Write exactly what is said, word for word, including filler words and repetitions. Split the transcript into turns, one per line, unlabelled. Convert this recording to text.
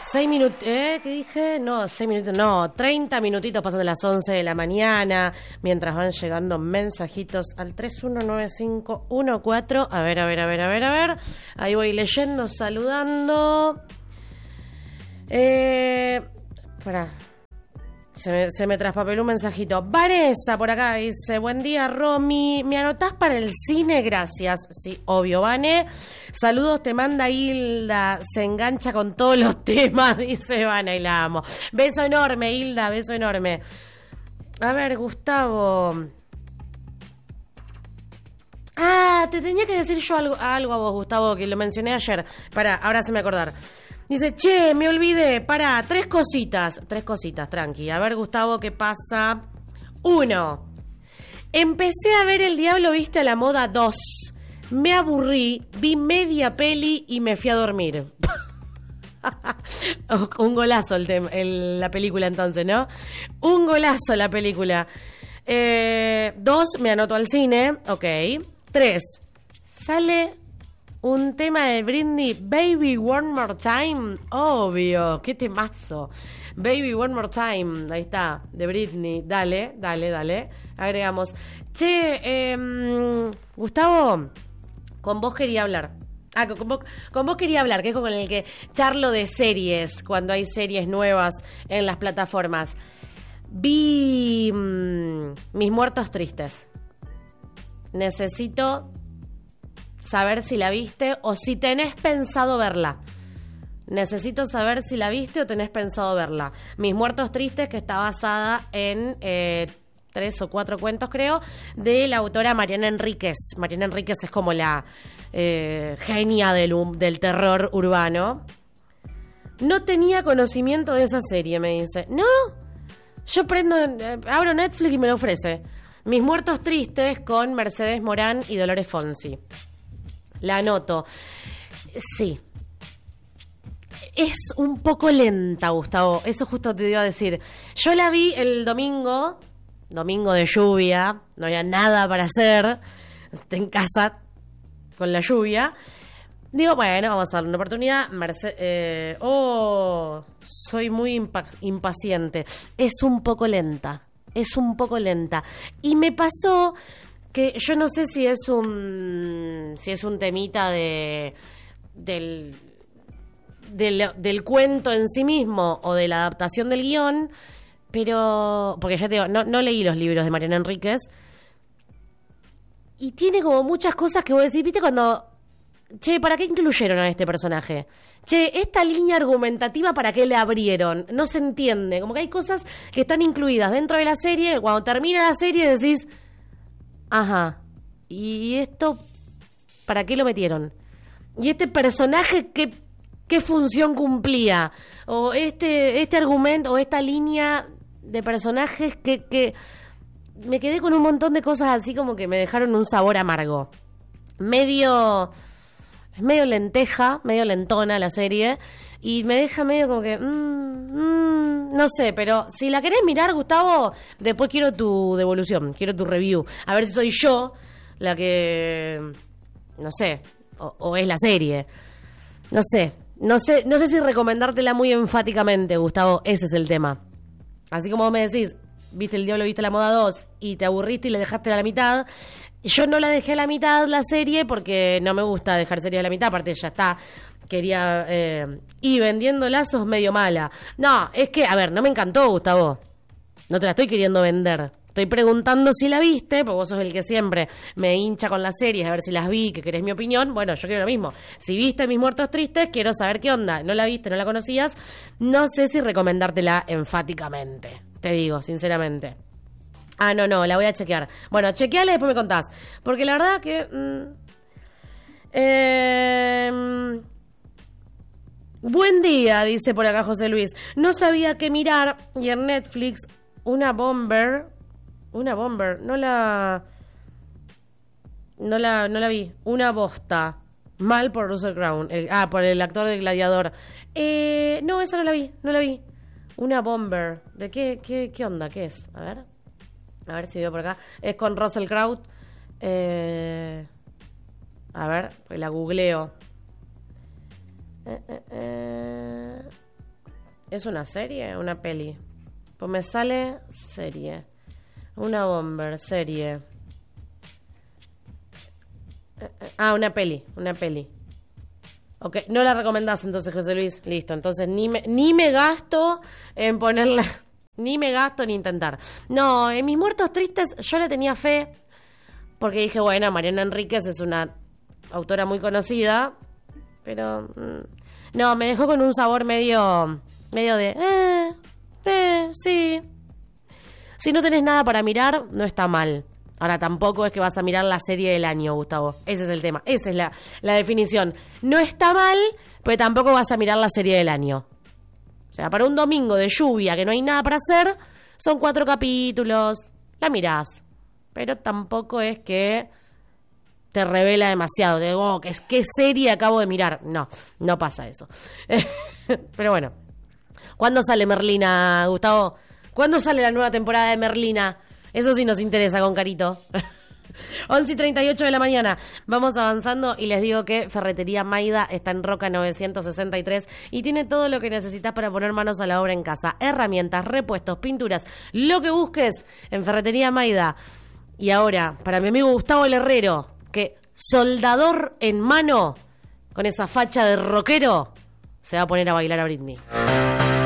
Seis minutos, ¿eh? ¿Qué dije? No, seis minutos, no, treinta minutitos pasan de las once de la mañana, mientras van llegando mensajitos al tres uno nueve cinco uno cuatro. A ver, a ver, a ver, a ver, a ver. Ahí voy leyendo, saludando. Eh... Espera. Se me, se me traspapeló un mensajito. Vanessa por acá dice: buen día, Romy. ¿Me anotás para el cine? Gracias. Sí, obvio, Vane. Saludos, te manda Hilda. Se engancha con todos los temas, dice Vane, y la amo. Beso enorme, Hilda, beso enorme. A ver, Gustavo. Ah, te tenía que decir yo algo, algo a vos, Gustavo, que lo mencioné ayer. Pará, ahora se me acordar. Dice, che, me olvidé, pará, tres cositas, tres cositas, tranqui. A ver, Gustavo, ¿qué pasa? Uno, empecé a ver El Diablo Viste a la Moda dos. Me aburrí, vi media peli y me fui a dormir. Un golazo el tem- el, la película entonces, ¿no? Un golazo la película. Eh, dos, me anoto al cine, ok. Tres, sale... un tema de Britney, Baby One More Time, obvio, qué temazo. Baby One More Time, ahí está, de Britney, dale, dale, dale, agregamos. Che, eh, Gustavo, con vos quería hablar. Ah, con vos, con vos quería hablar, que es con el que charlo de series, cuando hay series nuevas en las plataformas. Vi mmm, Mis Muertos Tristes. Necesito saber si la viste o si tenés pensado verla. Necesito saber si la viste o tenés pensado verla. Mis Muertos Tristes, que está basada en eh, tres o cuatro cuentos, creo, de la autora Mariana Enríquez. Mariana Enríquez es como la eh, genia del, del terror urbano. No tenía conocimiento de esa serie, me dice. No, yo prendo, eh, abro Netflix y me lo ofrece. Mis Muertos Tristes con Mercedes Morán y Dolores Fonsi. La anoto. Sí. Es un poco lenta, Gustavo. Eso justo te iba a decir. Yo la vi el domingo, domingo de lluvia, no había nada para hacer, en casa con la lluvia. Digo, bueno, vamos a darle una oportunidad. Merce- eh, oh, soy muy impa- impaciente. Es un poco lenta. Es un poco lenta. Y me pasó... que yo no sé si es un si es un temita de del, del del cuento en sí mismo o de la adaptación del guión, pero porque ya te digo, no, no leí los libros de Mariana Enríquez y tiene como muchas cosas que vos decís, viste cuando, che, ¿para qué incluyeron a este personaje? Che, esta línea argumentativa, ¿para qué le abrieron? No se entiende, como que hay cosas que están incluidas dentro de la serie, cuando termina la serie decís, ajá, ¿y esto para qué lo metieron? ¿Y este personaje qué, qué función cumplía? O este este argumento o esta línea de personajes que, que... Me quedé con un montón de cosas así como que me dejaron un sabor amargo. Medio... Es medio lenteja, medio lentona la serie. Y me deja medio como que... Mmm, mmm, no sé, pero si la querés mirar, Gustavo, después quiero tu devolución, quiero tu review. A ver si soy yo la que... No sé, o, o es la serie. No sé, no sé, no sé si recomendártela muy enfáticamente, Gustavo, ese es el tema. Así como vos me decís, viste El Diablo, viste la Moda dos y te aburriste y le dejaste a la mitad... Yo no la dejé a la mitad la serie porque no me gusta dejar serie a la mitad, aparte ya está, quería... Eh, y vendiéndola sos medio mala. No, es que, a ver, no me encantó, Gustavo. No te la estoy queriendo vender. Estoy preguntando si la viste, porque vos sos el que siempre me hincha con las series, a ver si las vi, que querés mi opinión. Bueno, yo quiero lo mismo. Si viste Mis Muertos Tristes, quiero saber qué onda. No la viste, no la conocías. No sé si recomendártela enfáticamente, te digo, sinceramente. Ah, no, no, la voy a chequear. Bueno, chequeala y después me contás. Porque la verdad que... Mmm, eh, buen día, dice por acá José Luis. No sabía qué mirar y en Netflix una bomber... Una bomber, no la... No la, no la vi. Una bosta. Mal por Russell Crowe. El, ah, por el actor del Gladiador. Eh, no, esa no la vi, no la vi. Una bomber. ¿De qué, qué, qué onda? ¿Qué es? A ver... A ver si veo por acá. Es con Russell Crowe. Eh, a ver, pues la googleo. Eh, eh, eh. ¿Es una serie o una peli? Pues me sale serie. Una bomber, serie. Ah, una peli, una peli. Ok, no la recomendás entonces, José Luis. Listo, entonces ni me, ni me gasto en ponerla, ni me gasto en intentar. No, en Mis Muertos Tristes yo le tenía fe, porque dije, bueno, Mariana Enríquez es una autora muy conocida, pero mm, no, me dejó con un sabor medio, medio de, eh, eh, sí. Si no tenés nada para mirar, no está mal. Ahora, tampoco es que vas a mirar la serie del año, Gustavo. Ese es el tema. Esa es la, la definición. No está mal, pero tampoco vas a mirar la serie del año. O sea, para un domingo de lluvia que no hay nada para hacer, son cuatro capítulos. La mirás. Pero tampoco es que te revela demasiado. De, oh, ¿qué, ¿qué serie acabo de mirar? No, no pasa eso. Pero bueno. ¿Cuándo sale Merlina, Gustavo? ¿Cuándo sale la nueva temporada de Merlina? Eso sí nos interesa con Carito. once y treinta y ocho de la mañana. Vamos avanzando y les digo que Ferretería Maida está en Roca novecientos sesenta y tres y tiene todo lo que necesitas para poner manos a la obra en casa. Herramientas, repuestos, pinturas, lo que busques en Ferretería Maida. Y ahora, para mi amigo Gustavo el Herrero, que soldador en mano, con esa facha de rockero, se va a poner a bailar a Britney.